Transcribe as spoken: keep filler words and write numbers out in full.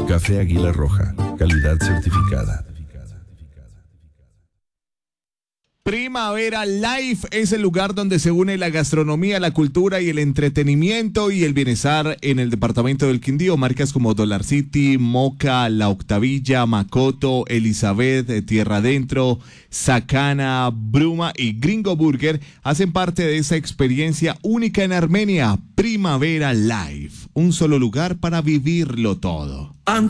Café Águila Roja, calidad certificada. Primavera Life es el lugar donde se une la gastronomía, la cultura y el entretenimiento y el bienestar en el departamento del Quindío. Marcas como Dollar City, Moca, La Octavilla, Macoto, Elizabeth, Tierra Adentro, Sacana, Bruma y Gringo Burger hacen parte de esa experiencia única en Armenia. Primavera Life, un solo lugar para vivirlo todo.